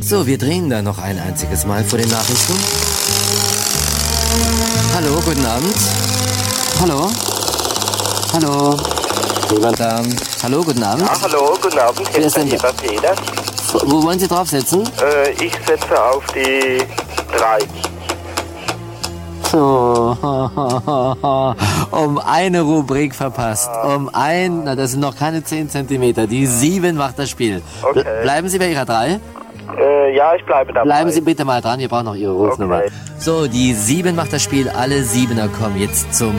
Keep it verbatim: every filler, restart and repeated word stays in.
So, wir drehen da noch ein einziges Mal vor den Nachrichten. Hallo, guten Abend. Hallo? Hallo? Jemand da? Hallo, guten Abend. Ja, hallo, guten Abend. Hier ist der Heber Peter. Wo wollen Sie draufsetzen? Äh, ich setze auf die drei. So, um eine Rubrik verpasst. Um ein, na, das sind noch keine zehn Zentimeter. Die sieben macht das Spiel. Okay. Bleiben Sie bei Ihrer drei? Äh, ja, ich bleibe dabei. Bleiben Sie bitte mal dran, wir brauchen noch Ihre Rufnummer. Okay. So, die sieben macht das Spiel. Alle Siebener kommen jetzt zum